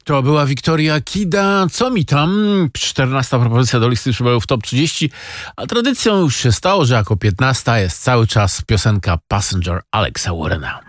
To była Wiktoria Kida. Co mi tam? 14. propozycja do listy przebojów Top 30. A tradycją już się stało, że jako 15 jest cały czas piosenka Passenger Alexa Warrena.